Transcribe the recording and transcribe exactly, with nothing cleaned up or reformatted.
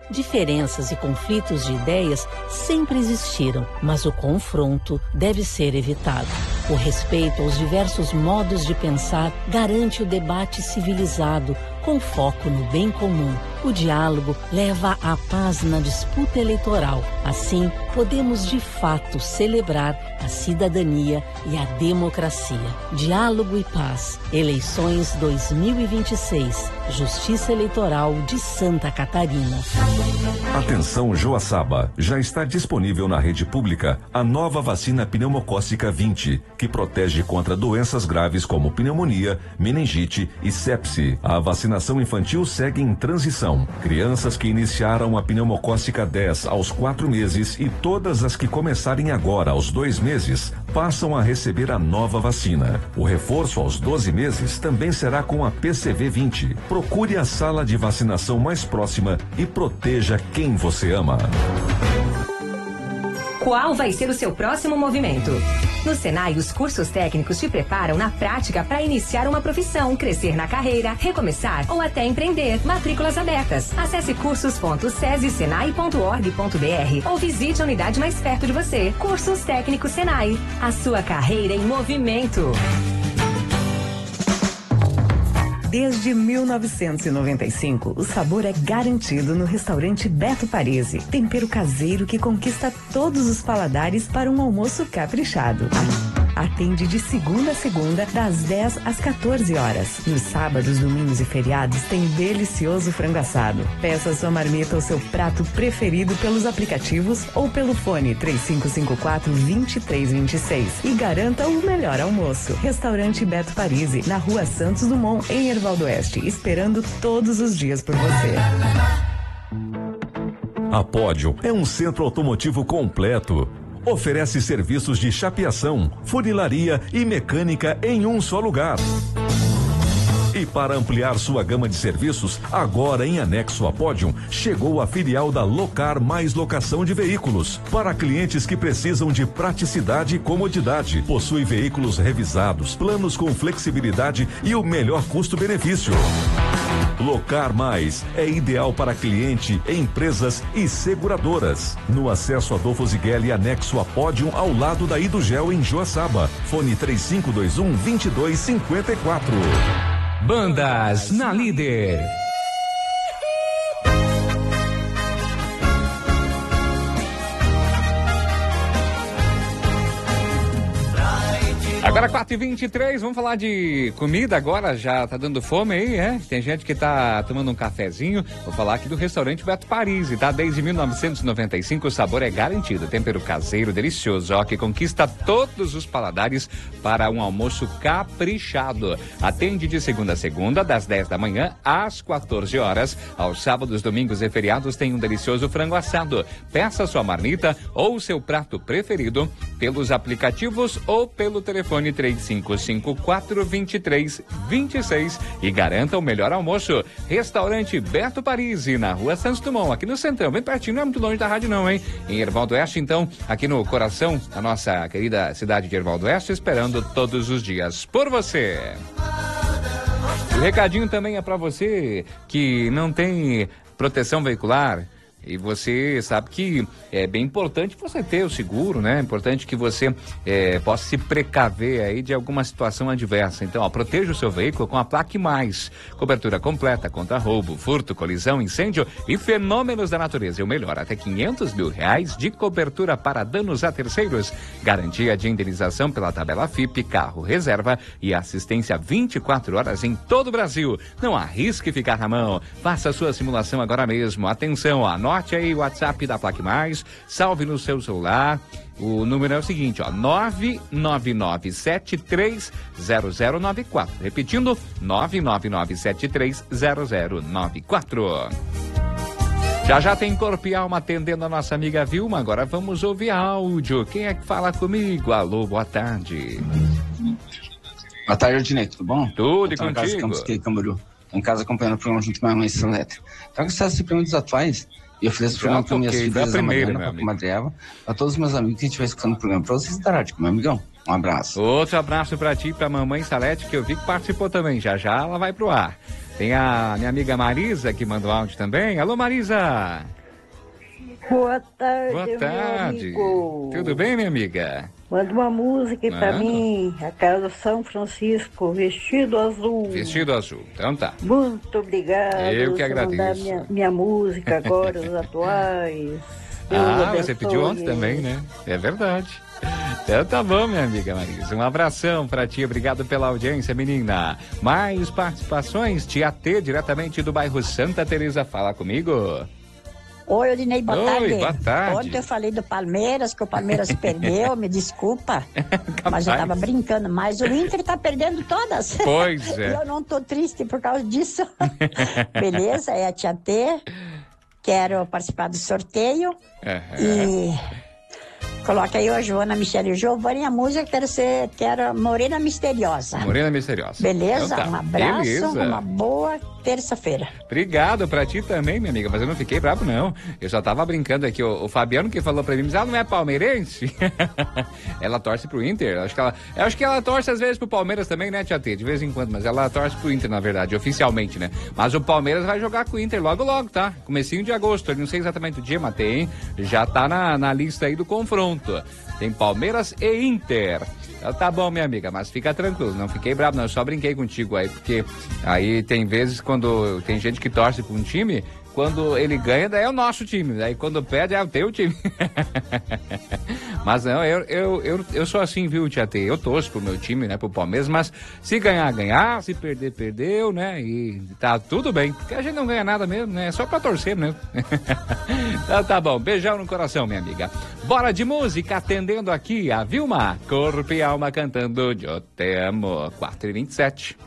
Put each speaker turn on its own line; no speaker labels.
Diferenças e conflitos de ideias sempre existiram, mas o confronto deve ser evitado. O respeito aos diversos modos de pensar garante o debate civilizado, com foco no bem comum. O diálogo leva à paz na disputa eleitoral. Assim, podemos de fato celebrar a cidadania e a democracia. Diálogo e paz. Eleições dois mil e vinte e seis. Justiça Eleitoral de Santa Catarina.
Atenção, Joaçaba. Já está disponível na rede pública a nova vacina pneumocócica vinte, que protege contra doenças graves como pneumonia, meningite e sepse. A vacinação infantil segue em transição. Crianças que iniciaram a pneumocócica dez aos quatro meses e todas as que começarem agora aos dois meses passam a receber a nova vacina. O reforço aos doze meses também será com a P C V vinte. Procure a sala de vacinação mais próxima e proteja quem você ama.
Qual vai ser o seu próximo movimento? No Senai, os cursos técnicos te preparam na prática para iniciar uma profissão, crescer na carreira, recomeçar ou até empreender. Matrículas abertas. Acesse cursos ponto sesi senai ponto org ponto br ou visite a unidade mais perto de você. Cursos Técnicos Senai. A sua carreira em movimento.
Desde mil novecentos e noventa e cinco, o sabor é garantido no restaurante Beto Parisi. Tempero caseiro que conquista todos os paladares para um almoço caprichado. Atende de segunda a segunda, das dez às quatorze horas. Nos sábados, domingos e feriados tem delicioso frango assado. Peça sua marmita ou seu prato preferido pelos aplicativos ou pelo fone três cinco cinco quatro, dois três dois seis e garanta o melhor almoço. Restaurante Beto Parisi, na Rua Santos Dumont, em Ervaldo Oeste, esperando todos os dias por você.
A Pódio é um centro automotivo completo. Oferece serviços de chapeação, funilaria e mecânica em um só lugar. E para ampliar sua gama de serviços, agora em anexo a Pódium, chegou a filial da Locar mais locação de veículos. Para clientes que precisam de praticidade e comodidade. Possui veículos revisados, planos com flexibilidade e o melhor custo-benefício. Locar Mais é ideal para cliente, empresas e seguradoras. No acesso Adolfo Zigueli, anexo a Pódium, ao lado da Idugel em Joaçaba. Fone três cinco dois um, dois dois cinco quatro.
Bandas na Líder. Agora quatro e vinte e três, vamos falar de comida agora, já tá dando fome aí, é? Tem gente que tá tomando um cafezinho, vou falar aqui do restaurante Beto Parisi, tá? Desde mil novecentos e noventa e cinco o sabor é garantido, tempero caseiro delicioso, ó, que conquista todos os paladares para um almoço caprichado. Atende de segunda a segunda, das dez da manhã às quatorze horas, aos sábados, domingos e feriados tem um delicioso frango assado. Peça sua marmita ou seu prato preferido pelos aplicativos ou pelo telefone três cinco cinco quatro, dois três dois seis e garanta o melhor almoço. Restaurante Beto Parisi, na Rua Santos Dumont, aqui no Centrão, bem pertinho, não é muito longe da rádio não, hein? Em Ervaldo Oeste, então, aqui no coração da nossa querida cidade de Ervaldo Oeste, esperando todos os dias por você. O recadinho também é para você que não tem proteção veicular. E você sabe que é bem importante você ter o seguro, né? É importante que você é, possa se precaver aí de alguma situação adversa. Então, ó, proteja o seu veículo com a Plaque Mais. Cobertura completa contra roubo, furto, colisão, incêndio e fenômenos da natureza. E o melhor, até quinhentos mil reais de cobertura para danos a terceiros. Garantia de indenização pela tabela F I P, carro reserva e assistência vinte e quatro horas em todo o Brasil. Não arrisque ficar na mão. Faça a sua simulação agora mesmo. Atenção, anote aí o WhatsApp da Plaque Mais, salve no seu celular. O número é o seguinte, ó, nove nove nove sete três zero zero nove quatro. Repetindo, nove nove nove sete três zero zero nove quatro. Já já tem Corpo e Alma atendendo a nossa amiga Vilma. Agora vamos ouvir áudio. Quem é que fala comigo? Alô, boa tarde.
Boa tarde, Odinei, tudo bom?
Tudo e
contigo.
contigo.
Casa Camboriú. Em casa acompanhando o programa junto com a minha mãe Celeste. Trago esses suplementos atuais. E eu fiz esse programa para minhas filhas, a Mariana, para a Madreva, para todos os meus amigos que estiver escutando o programa. Para vocês da rádio, meu amigão. Um abraço.
Outro abraço para ti e para a mamãe Salete, que eu vi que participou também. Já já ela vai pro ar. Tem a minha amiga Marisa, que mandou áudio também. Alô, Marisa!
Boa tarde,
Boa tarde. Tudo bem, minha amiga?
Manda uma música pra mim, a Casa São Francisco, Vestido Azul.
Vestido Azul, então tá.
Muito obrigado.
Eu que agradeço.
Vou mandar minha, minha música agora, os atuais. Deus
ah,
abençoe.
Você pediu ontem também, né? É verdade. Então tá bom, minha amiga Marisa. Um abração pra ti, obrigado pela audiência, menina. Mais participações, Tia T, diretamente do bairro Santa Teresa. Fala comigo.
Oi, Odinei, boa
Oi,
tarde.
boa tarde.
Ontem eu falei do Palmeiras, que o Palmeiras perdeu, me desculpa, mas eu tava brincando, mas o Inter tá perdendo todas.
Pois é.
E eu não tô triste por causa disso. Beleza, é a Tia T, quero participar do sorteio e... Coloca aí, ó, Joana, Michele e Giovanni, a música, quero ser, quero Morena Misteriosa.
Morena Misteriosa.
Beleza?
Então tá.
Um abraço,
Beleza.
uma boa terça-feira.
Obrigado pra ti também, minha amiga, mas eu não fiquei bravo, não. Eu só tava brincando aqui, o, o Fabiano que falou pra mim, mas ela não é palmeirense? Ela torce pro Inter, acho que ela, eu acho que ela torce às vezes pro Palmeiras também, né, Tia T, de vez em quando, mas ela torce pro Inter, na verdade, oficialmente, né? Mas o Palmeiras vai jogar com o Inter logo, logo, tá? Comecinho de agosto, eu não sei exatamente o dia, Matei, hein? Já tá na, na lista aí do confronto. Tem Palmeiras e Inter. Então, tá bom, minha amiga, mas fica tranquilo, não fiquei bravo, não, eu só brinquei contigo aí, porque aí tem vezes quando tem gente que torce pra um time, quando ele ganha, daí é o nosso time, daí quando perde é o teu time. Mas não, eu, eu, eu, eu sou assim, viu, Tia T, eu torço pro meu time, né, pro Palmeiras, mas se ganhar, ganhar, se perder, perdeu, né, e tá tudo bem, porque a gente não ganha nada mesmo, né, é só pra torcer, né. Então tá bom, beijão no coração, minha amiga. Bora de música, atendendo aqui a Vilma, Corpo e Alma cantando Eu Te Amo, quatro e vinte e sete.